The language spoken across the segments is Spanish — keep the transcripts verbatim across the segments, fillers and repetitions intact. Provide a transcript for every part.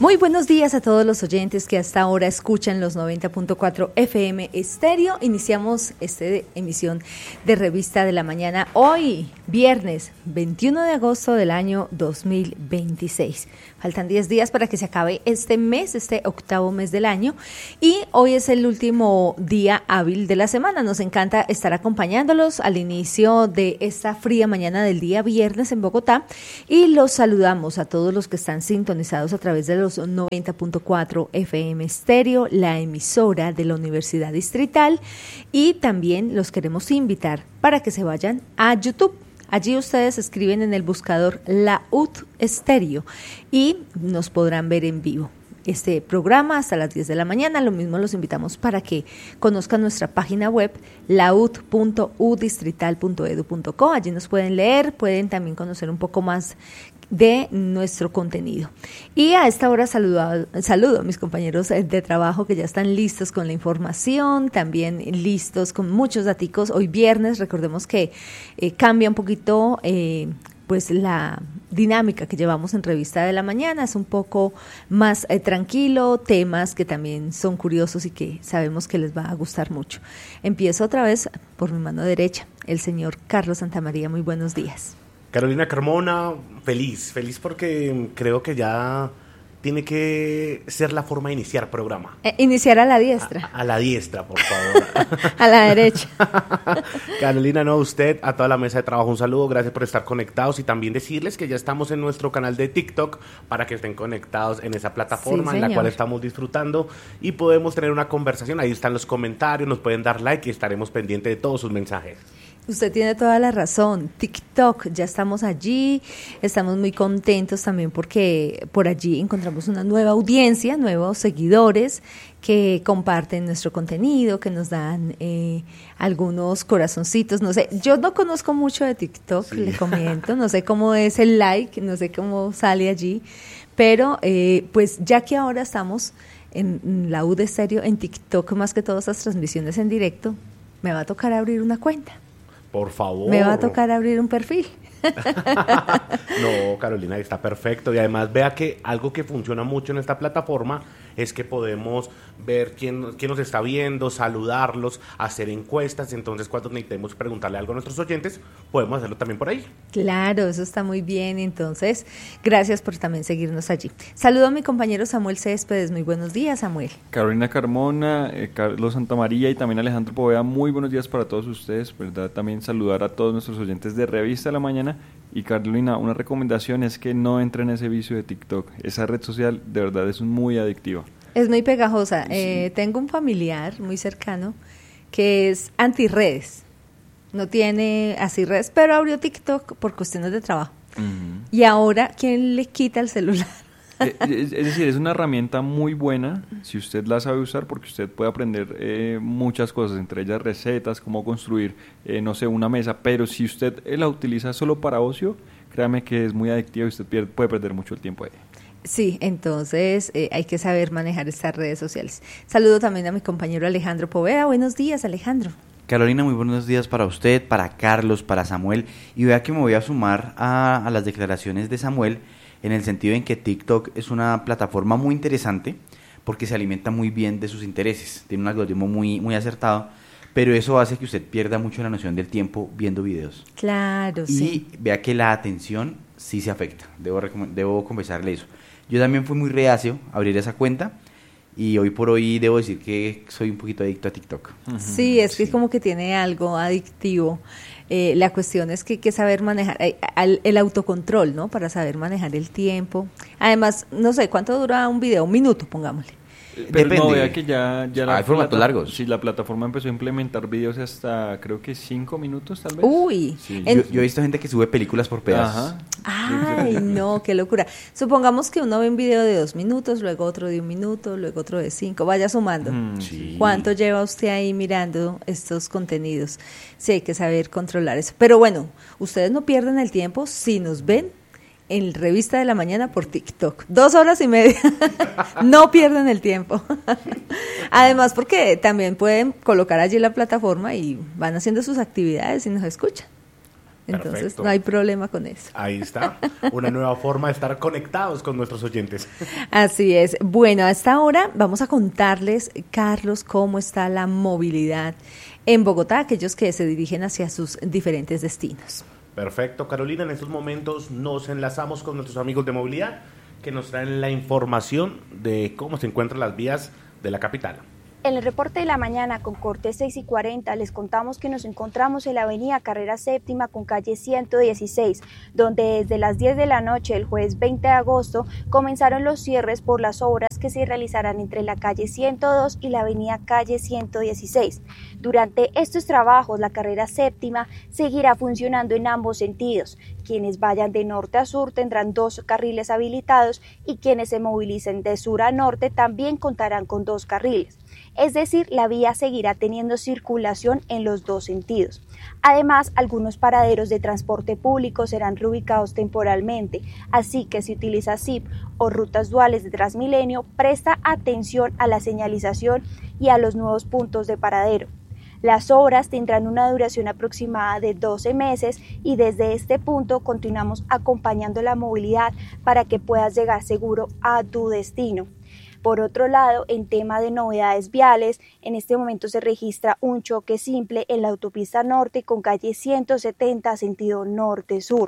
Muy buenos días a todos los oyentes que hasta ahora escuchan los noventa punto cuatro F M Estéreo. Iniciamos esta emisión de Revista de la Mañana hoy, viernes veintiuno de agosto del año dos mil veintiséis. Faltan diez días para que se acabe este mes, este octavo mes del año, y hoy es el último día hábil de la semana. Nos encanta estar acompañándolos al inicio de esta fría mañana del día viernes en Bogotá, y los saludamos a todos los que están sintonizados a través de los noventa punto cuatro F M Estéreo, la emisora de la Universidad Distrital, y también los queremos invitar para que se vayan a YouTube. Allí ustedes escriben en el buscador La U D Estéreo y nos podrán ver en vivo. Este programa hasta las diez de la mañana. Lo mismo los invitamos para que conozcan nuestra página web laud punto u distrital punto edu punto co. Allí nos pueden leer, pueden también conocer un poco más de nuestro contenido. Y a esta hora saludo a, saludo a mis compañeros de trabajo que ya están listos con la información, también listos con muchos daticos. Hoy viernes, recordemos que eh, cambia un poquito eh, pues la dinámica que llevamos en Revista de la Mañana, es un poco más eh, tranquilo, temas que también son curiosos y que sabemos que les va a gustar mucho. Empiezo otra vez por mi mano derecha, el señor Carlos Santamaría. Muy buenos días. Carolina Carmona, feliz, feliz porque creo que ya tiene que ser la forma de iniciar programa. Eh, iniciar a la diestra. A, a la diestra, por favor. A la derecha. Carolina, no, usted, a toda la mesa de trabajo, un saludo, gracias por estar conectados, y también decirles que ya estamos en nuestro canal de TikTok para que estén conectados en esa plataforma, sí, en la cual estamos disfrutando y podemos tener una conversación. Ahí están los comentarios, nos pueden dar like y estaremos pendientes de todos sus mensajes. Usted tiene toda la razón. TikTok, ya estamos allí, estamos muy contentos también porque por allí encontramos una nueva audiencia, nuevos seguidores que comparten nuestro contenido, que nos dan eh, algunos corazoncitos. No sé, yo no conozco mucho de TikTok, sí. Le comento, no sé cómo es el like, no sé cómo sale allí, pero eh, pues ya que ahora estamos en la U D Estéreo, en TikTok, más que todas estas transmisiones en directo, me va a tocar abrir una cuenta. Por favor. Me va a tocar abrir un perfil. No, Carolina, está perfecto. Y además vea que algo que funciona mucho en esta plataforma es que podemos ver quién, quién nos está viendo, saludarlos, hacer encuestas. Entonces, cuando necesitemos preguntarle algo a nuestros oyentes, podemos hacerlo también por ahí. Claro, eso está muy bien. Entonces, gracias por también seguirnos allí. Saludo a mi compañero Samuel Céspedes. Muy buenos días, Samuel. Carolina Carmona, eh, Carlos Santamaría y también Alejandro Poveda. Muy buenos días para todos ustedes, ¿verdad? También saludar a todos nuestros oyentes de Revista de la Mañana. Y Carolina, una recomendación es que no entren en ese vicio de TikTok. Esa red social de verdad es muy adictiva. Es muy pegajosa. Sí. Eh, tengo un familiar muy cercano que es antirredes. No tiene así redes, pero abrió TikTok por cuestiones de trabajo. Uh-huh. Y ahora, ¿quién le quita el celular? Es, es decir, es una herramienta muy buena si usted la sabe usar, porque usted puede aprender eh, muchas cosas, entre ellas recetas, cómo construir, eh, no sé, una mesa, pero si usted eh, la utiliza solo para ocio, créame que es muy adictiva y usted pierde, puede perder mucho el tiempo ahí. Sí, entonces eh, hay que saber manejar estas redes sociales. Saludo también a mi compañero Alejandro Poveda. Buenos días, Alejandro. Carolina, muy buenos días para usted, para Carlos, para Samuel, y vea que me voy a sumar a, a las declaraciones de Samuel, en el sentido en que TikTok es una plataforma muy interesante porque se alimenta muy bien de sus intereses, tiene un algoritmo muy, muy acertado, pero eso hace que usted pierda mucho la noción del tiempo viendo videos. Claro, y sí. Y vea que la atención sí se afecta, debo, debo confesarle eso. Yo también fui muy reacio a abrir esa cuenta y hoy por hoy debo decir que soy un poquito adicto a TikTok. Sí, es que sí. Es como que tiene algo adictivo. Eh, la cuestión es que hay que saber manejar eh, el, el autocontrol, ¿no? Para saber manejar el tiempo. Además, no sé, ¿cuánto dura un video? Un minuto, pongámosle. Pero Depende. No, vea que ya, ya la hay formatos largos. Sí, la plataforma empezó a implementar videos hasta creo que cinco minutos tal vez. Uy. Sí. En... Yo, yo he visto gente que sube películas por pedazos. Ajá. Ay, no, qué locura. Supongamos que uno ve un video de dos minutos, luego otro de un minuto, luego otro de cinco. Vaya sumando. Mm, sí. ¿Cuánto lleva usted ahí mirando estos contenidos? Sí, hay que saber controlar eso. Pero bueno, ustedes no pierden el tiempo si nos ven en Revista de la Mañana por TikTok. Dos horas y media. No pierden el tiempo. Además, porque también pueden colocar allí la plataforma y van haciendo sus actividades y nos escuchan. Entonces Perfecto. no hay problema con eso. Ahí está, una nueva forma de estar conectados con nuestros oyentes. Así es. Bueno, a esta hora vamos a contarles, Carlos, cómo está la movilidad en Bogotá, aquellos que se dirigen hacia sus diferentes destinos. Perfecto, Carolina, en estos momentos nos enlazamos con nuestros amigos de movilidad que nos traen la información de cómo se encuentran las vías de la capital. En el reporte de la mañana con corte seis y cuarenta les contamos que nos encontramos en la avenida Carrera Séptima con calle ciento dieciséis, donde desde las diez de la noche del jueves veinte de agosto comenzaron los cierres por las obras que se realizarán entre la calle ciento dos y la avenida calle ciento dieciséis. Durante estos trabajos la Carrera Séptima seguirá funcionando en ambos sentidos. Quienes vayan de norte a sur tendrán dos carriles habilitados y quienes se movilicen de sur a norte también contarán con dos carriles. Es decir, la vía seguirá teniendo circulación en los dos sentidos. Además, algunos paraderos de transporte público serán reubicados temporalmente, así que si utiliza S I P o rutas duales de Transmilenio, presta atención a la señalización y a los nuevos puntos de paradero. Las obras tendrán una duración aproximada de doce meses y desde este punto continuamos acompañando la movilidad para que puedas llegar seguro a tu destino. Por otro lado, en tema de novedades viales, en este momento se registra un choque simple en la autopista norte con calle ciento setenta sentido norte-sur.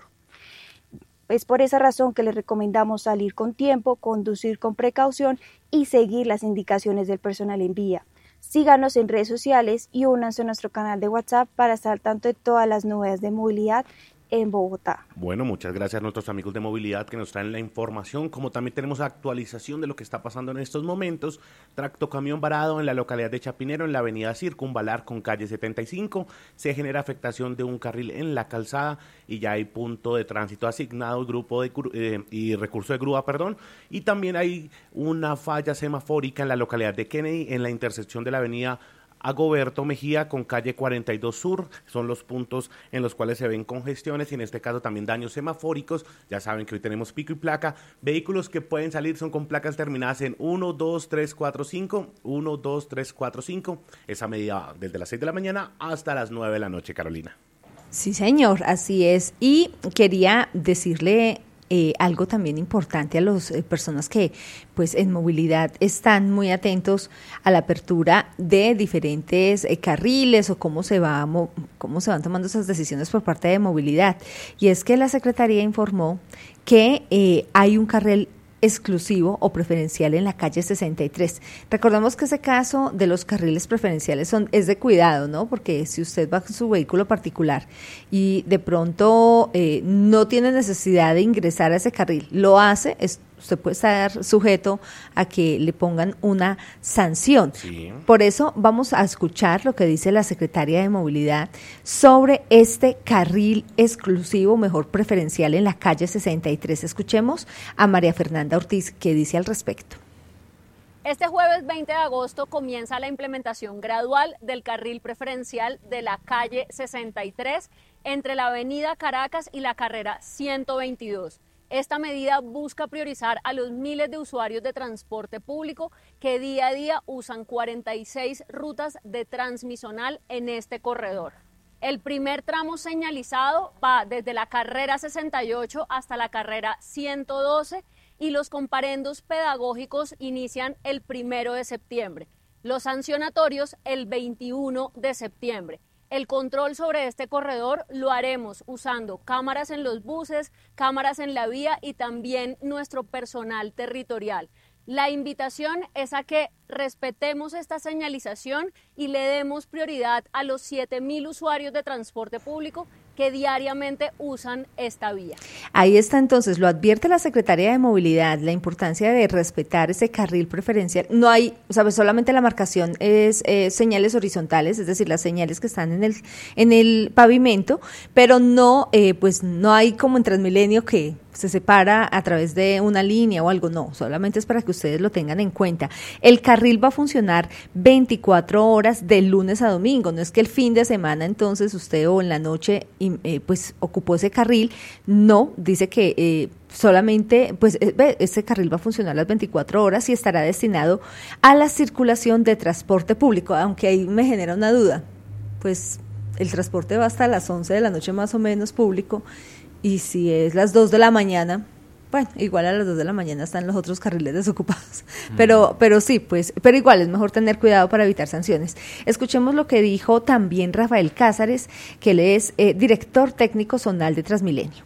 Es por esa razón que les recomendamos salir con tiempo, conducir con precaución y seguir las indicaciones del personal en vía. Síganos en redes sociales y únanse a nuestro canal de WhatsApp para estar al tanto de todas las novedades de movilidad en Bogotá. Bueno, muchas gracias a nuestros amigos de movilidad que nos traen la información, como también tenemos actualización de lo que está pasando en estos momentos. Tractocamión varado en la localidad de Chapinero, en la avenida Circunvalar con calle setenta y cinco, se genera afectación de un carril en la calzada y ya hay punto de tránsito asignado, grupo de eh, y recurso de grúa, perdón, y también hay una falla semafórica en la localidad de Kennedy, en la intersección de la avenida Agoberto Mejía con calle cuarenta y dos Sur, son los puntos en los cuales se ven congestiones y en este caso también daños semafóricos. Ya saben que hoy tenemos pico y placa, vehículos que pueden salir son con placas terminadas en uno, dos, tres, cuatro, cinco, uno, dos, tres, cuatro, cinco, esa medida va desde las seis de la mañana hasta las nueve de la noche, Carolina. Sí, señor, así es. Y quería decirle Eh, algo también importante a las eh, personas que pues en movilidad están muy atentos a la apertura de diferentes eh, carriles o cómo se va mo- cómo se van tomando esas decisiones por parte de movilidad. Y es que la Secretaría informó que eh, hay un carril exclusivo o preferencial en la calle sesenta y tres. Recordemos que ese caso de los carriles preferenciales son es de cuidado, ¿no? Porque si usted va con su vehículo particular y de pronto eh, no tiene necesidad de ingresar a ese carril, lo hace, es, usted puede estar sujeto a que le pongan una sanción. Sí. Por eso vamos a escuchar lo que dice la Secretaria de Movilidad sobre este carril exclusivo, mejor preferencial en la calle sesenta y tres. Escuchemos a María Fernanda Ortiz, que dice al respecto. Este jueves veinte de agosto comienza la implementación gradual del carril preferencial de la calle sesenta y tres entre la avenida Caracas y la carrera ciento veintidós. Esta medida busca priorizar a los miles de usuarios de transporte público que día a día usan cuarenta y seis rutas de transmisonal en este corredor. El primer tramo señalizado va desde la carrera sesenta y ocho hasta la carrera ciento doce y los comparendos pedagógicos inician el primero de septiembre. Los sancionatorios el veintiuno de septiembre. El control sobre este corredor lo haremos usando cámaras en los buses, cámaras en la vía y también nuestro personal territorial. La invitación es a que respetemos esta señalización y le demos prioridad a los siete mil usuarios de transporte público que diariamente usan esta vía. Ahí está entonces, lo advierte la Secretaría de Movilidad, la importancia de respetar ese carril preferencial. No hay, ¿sabes? Solamente la marcación es eh, señales horizontales, es decir, las señales que están en el en el pavimento, pero no, eh, pues no hay como en Transmilenio que se separa a través de una línea o algo, no, solamente es para que ustedes lo tengan en cuenta. El carril va a funcionar veinticuatro horas de lunes a domingo, no es que el fin de semana entonces usted o en la noche eh, pues ocupó ese carril, no, dice que eh, solamente, pues eh, ese carril va a funcionar las veinticuatro horas y estará destinado a la circulación de transporte público, aunque ahí me genera una duda, pues el transporte va hasta las once de la noche más o menos público, y si es las dos de la mañana, bueno, igual a las dos de la mañana están los otros carriles desocupados, mm. pero, pero sí, pues, pero igual es mejor tener cuidado para evitar sanciones. Escuchemos lo que dijo también Rafael Cázares, que él es eh, director técnico zonal de Transmilenio.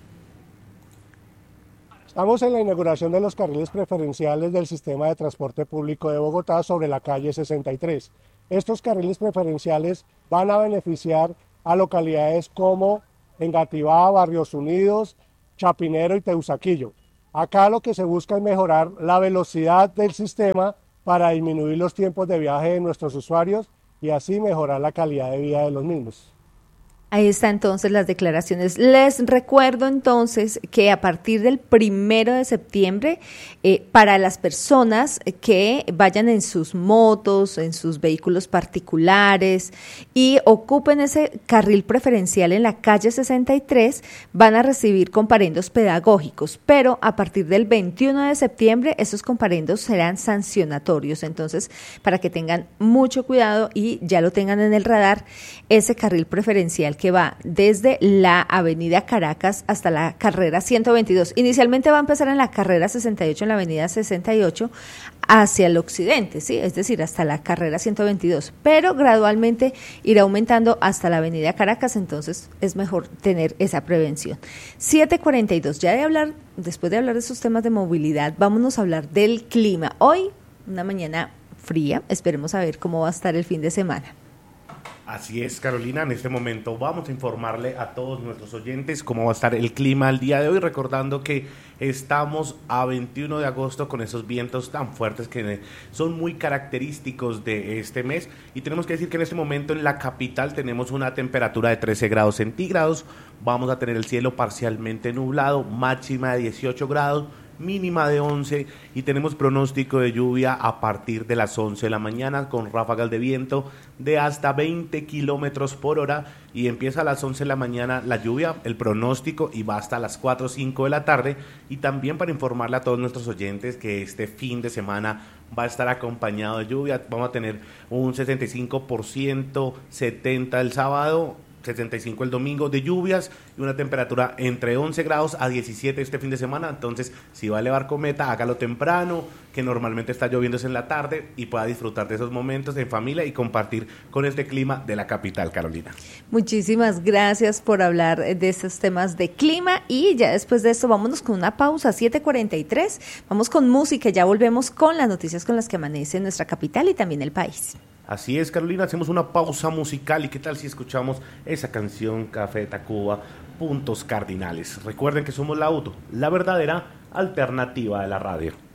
Estamos en la inauguración de los carriles preferenciales del sistema de transporte público de Bogotá sobre la calle sesenta y tres. Estos carriles preferenciales van a beneficiar a localidades como Engativá, Barrios Unidos, Chapinero y Teusaquillo. Acá lo que se busca es mejorar la velocidad del sistema para disminuir los tiempos de viaje de nuestros usuarios y así mejorar la calidad de vida de los mismos. Ahí está entonces las declaraciones. Les recuerdo entonces que a partir del primero de septiembre, eh, para las personas que vayan en sus motos, en sus vehículos particulares y ocupen ese carril preferencial en la calle sesenta y tres, van a recibir comparendos pedagógicos, pero a partir del veintiuno de septiembre esos comparendos serán sancionatorios. Entonces, para que tengan mucho cuidado y ya lo tengan en el radar, ese carril preferencial que va desde la avenida Caracas hasta la carrera ciento veintidós. Inicialmente va a empezar en la carrera sesenta y ocho, en la avenida sesenta y ocho, hacia el occidente, ¿sí? Es decir, hasta la carrera ciento veintidós, pero gradualmente irá aumentando hasta la avenida Caracas, entonces es mejor tener esa prevención. siete cuarenta y dos, ya de hablar, después de hablar de esos temas de movilidad, vámonos a hablar del clima. Hoy, una mañana fría, esperemos a ver cómo va a estar el fin de semana. Así es, Carolina, en este momento vamos a informarle a todos nuestros oyentes cómo va a estar el clima el día de hoy, recordando que estamos a veintiuno de agosto con esos vientos tan fuertes que son muy característicos de este mes, y tenemos que decir que en este momento en la capital tenemos una temperatura de trece grados centígrados, vamos a tener el cielo parcialmente nublado, máxima de dieciocho grados, mínima de once, y tenemos pronóstico de lluvia a partir de las once de la mañana con ráfagas de viento de hasta veinte kilómetros por hora, y empieza a las once de la mañana la lluvia, el pronóstico, y va hasta las cuatro o cinco de la tarde. Y también para informarle a todos nuestros oyentes que este fin de semana va a estar acompañado de lluvia, vamos a tener un sesenta y cinco por ciento, setenta el sábado, sesenta y cinco el domingo de lluvias, y una temperatura entre once grados a diecisiete este fin de semana. Entonces, si va a elevar cometa, hágalo temprano, que normalmente está lloviéndose en la tarde, y pueda disfrutar de esos momentos en familia y compartir con este clima de la capital, Carolina. Muchísimas gracias por hablar de estos temas de clima, y ya después de esto vámonos con una pausa, siete cuarenta y tres, vamos con música, ya volvemos con las noticias con las que amanece nuestra capital y también el país. Así es, Carolina, hacemos una pausa musical, y qué tal si escuchamos esa canción Café Tacuba, Puntos Cardinales. Recuerden que somos la Auto, la verdadera alternativa de la radio.